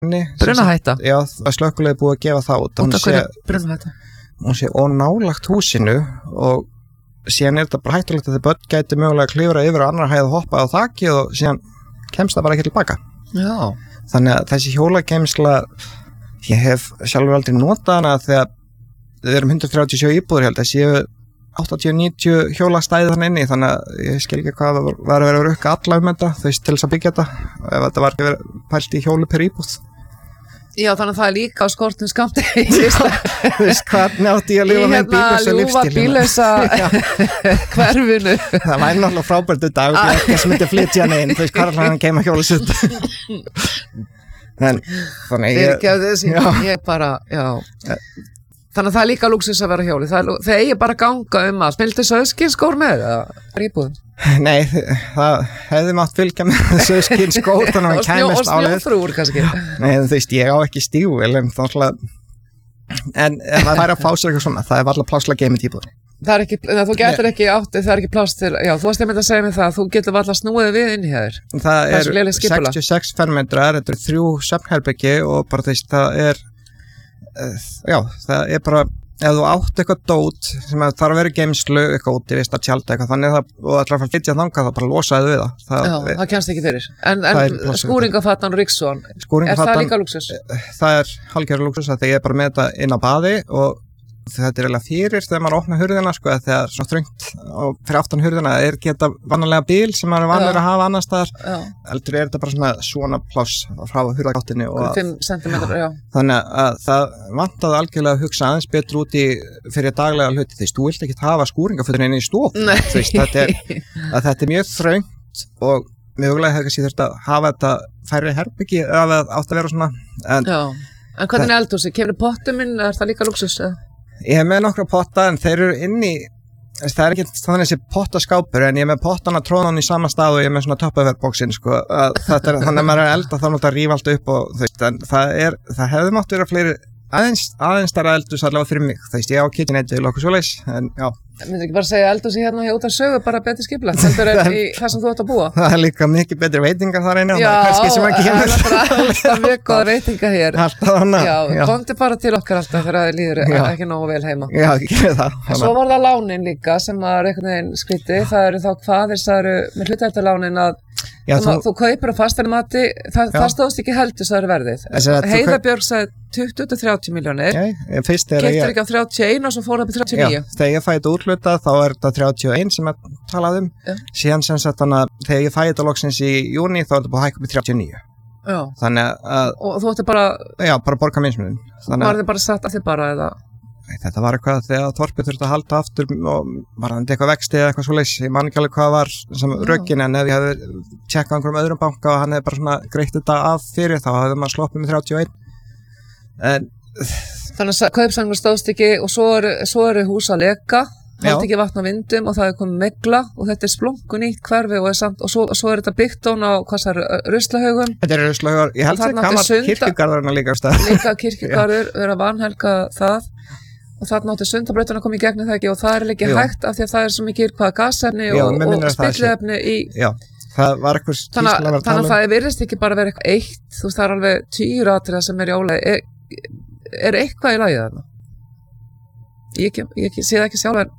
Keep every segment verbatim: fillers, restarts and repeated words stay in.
Brunahætta? Já, það slökkvilið búið að gefa það út. Út af hverju brunahætta? Hún sé og nálagt húsinu og síðan er þetta bara hættulegt að þið börn gæti mögulega að klifra yfir á annar hæð og hoppa á þakið og síðan kemst það bara ekki tilbaka. Já. Þannig að þessi hjólageymsla, ég hef sjálfur aldrei notað hana þegar við erum hundrað þrjátíu og sjö íbúðir held, það séu áttatíu til níutíu hjólastæði þannig inni, þannig að ég skil ekki hvað var að vera að rukka alla um þetta, þú veist, til þess að byggja þetta, ef þetta var ekki verið pælt í hjólu per íbúð. Já, þannig að það er líka á skortum skamti. Þú veist, hvernig átti ég að lifa með bíllausa lífstíl? Í hérna ljúfa bíllausa hverfinu. Það væri náttúrulega frábært þetta, ef ég sem myndi flytja hann inn, þú veist, hvað er hann keima hjólisutt? En, þannig ég... Ég bara, já... Þannig að það er líka lúksus að vera hjóli. Það er eigi bara að ganga um allt. Viltu söðskinskór með það? Íbúðum? Nei, það hefði mátt fylgja með söðskinskór þannig að hann kæmist álið. Og snjóþrúur kannski. Nei, þú veist, ég á ekki stígvél en en ef það væri að fá sér eitthvað svona, það er varla pláslega geimið íbúður. Það er ekki, þú getur ekki átti, það er ekki pláss til, já, þú varst einmitt að segja mig það, þú getur varla snúið við inn hér. Það er sextíu og sex fermetrar, þetta er þrjú svefnherbyggi og bara þess, það er já, það er bara ef þú átt eitthvað dót sem þarf að vera í geymslu, eitthvað úti, veist að tjalda eitthvað þannig það, og það er að flytja þangað, það bara losaði við það. það Já, við, það kemst ekki fyrir. En, en skúringafattan og Rixson, er það líka lúksus? Það er hálfgerður lúksus að ég er bara með þetta inn á baði og þetta er eiginlega fyrir þegar maður opnar hurðina sko, þegar svona þröngt fyrir aftan hurðina er geta vannalega bíl sem maður er vanur að hafa annars staðar, heldur er þetta bara svona svona pláss frá hurðagáttinni fimm sentimetrar, já. Þannig að það vantaði algjörlega að hugsa aðeins betur út í fyrir daglega hluti, því þú vilt ekki hafa skúringafötin inn í stof, þetta er að þetta er mjög þröngt og mögulega hefur kannski þurft að hafa þetta færri herbyggi ef það átt að vera svona en, en hvernig er eldhúsi? Kemur pottuminn, er það líka lúksus? Ég hef með nokkra potta en þeir eru inn í, það er ekki þannig þessi pottaskápur en ég er með pottana tróðan í sama stað og ég er með svona toppaverðbóksin sko, þetta er þannig að maður er elda þá náttúrulega að rífa allt upp og þú veist, en það er, það hefði mátt vera fleiri aðeins, aðeins þar að eldhús allavega fyrir mig, þú veist, ég á kitchenetti og okkur svoleiðis, en já. Myndu ekki bara segja eldhúsi hérna hjá út af sögu bara betur skipulagt, heldur er í það sem þú átt að búa? Það er líka mikið betri veitingar þar einnig, já, kannski sem ekki hefur. Já, það er mjög góð veitingar hér. Alltaf hana. Já, já. Komdu bara til okkar alltaf þegar það líður já. Ekki nógu vel heima. Já, ekki það. Hana. Svo var það lánin líka sem var einhvern veginn skrítið, það eru þá hvaðir það eru með hlutdeildarlánin að Já, þú, þú kaupir á fasteignamarkaði, það, það stóðst ekki heldur svo er verðið. Heiðabjörg sagði tuttugu til þrjátíu milljónir, keyptir ekki á þrjátíu og eins og svo fór það upp í þrjátíu og níu. Já, þegar ég fæ þetta úthlutað þá er þetta þrjátíu og eins sem ég talaði um, já. Síðan sem sagt þannig að þegar ég fæ þetta loksins í júní þá er þetta búið að hækka upp í þrjátíu og níu. Já. Þannig að... Og þú ætti bara... Já, bara borga minnsmunum. Var þið bara satt að þið bara eða... Þetta var eitthvað þegar Torpið þurfti að halda aftur og var það eitthvað vexti eða eitthvað svoleiðis, ég man ekki alveg hvað var sem rökin en ef ég hefði tjekkað einhverjum öðrum banka og hann hefði bara svona greitt þetta af fyrir þá hefði maður sloppið með þrjátíu og eitt. En... Þannig að kaupsamningur stóðst ekki og svo eru, svo eru hús að leka, haldi ekki vatn á vindum og það er komið megla og þetta er splungun nýtt hverfi og, samt, og, svo, og svo er þetta byggt án á hvað það er ruslahaugum. Þetta er ruslahaugum, ég held að það gammalt kirkjugarðurinn líka á stað. Líka kirkjugarður, vera vanhelga það. Og þarna átti Sundabrautin að koma í gegnum það ekki og það er ekki Jú. Hægt af því að það er svo mikið hvað gasefni Jú, og, og spilliefni í... Já, það var eitthvað skýrsla að vera að tala um. Þannig að það virðist ekki bara vera eitthvað eitt, þú veist það er alveg tíu atriða sem er í álægi. Er, er eitthvað í lagi þarna? Ég, ég, ég sé það ekki sjálf en...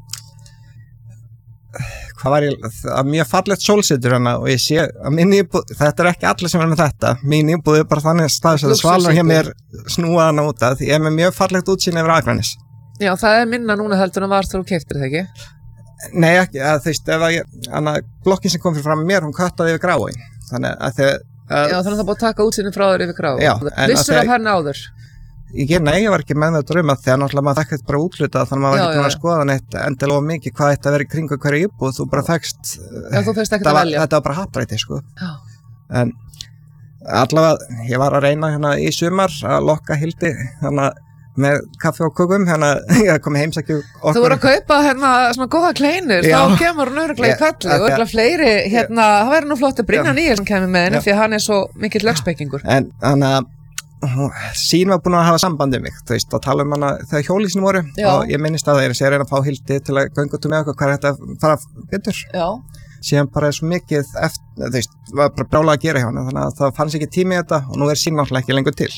Hvað var ég... Það er mjög fallegt sólsetur hana og ég sé að mín íbúð... Þetta er ekki allir sem er með þetta. Mín íbúð er bara þannig að staðis að svalur hjá mér snúaðan út að ég er með mjög fallegt útsýn yfir Akranes. Já, það er minna núna heldur en var þegar þú keyptir það ekki? Nei, ekki, að þú veist, ef að ég, hana, blokkin sem kom fyrir fram mér, hún kattaði yfir Gráin, þannig að þegar... Já, þannig að það búið að taka útsýnin frá þér yfir Gráin. Já, en Vissur af henni áður? Ég, nei, ég var ekki með þetta um að þegar náttúrulega maður þekkert bara útlutað, þannig að maður var ekki með að skoða neitt endilega mikið hvað þetta verið kringu hverju íbúð, þú bara þekkst... Já, þú þekkst ekkert að velja. Þetta var bara happræti, sko. Já. En allavega, ég var að reyna hérna í sumar að lokka Hildi, hérna með kaffi og kökum, hérna ég kom heimsækju okkur. Þú voru að kaupa hérna svona góða kleinur, já. Þá kemur hún örugglega í kalli og örugglega fleiri, hérna, það væri nú flott að Brynja nýja sem kemur með henni því að hann er svo mikill lögspekingur. En þannig að sín var búin að hafa samband um mig, þú veist, að tala um hana þegar hjólísinu voru já. Og ég minnist að það er að segja reyna að fá Hildi til að ganga út með okkur, hvað er þetta að fara betur? Já. Síðan bara er svo mikið eftir, þú veist, var bara brjálega að gera hjá hana, þannig að það fannst ekki tími í þetta og nú er sín náttúrulega ekki lengur til.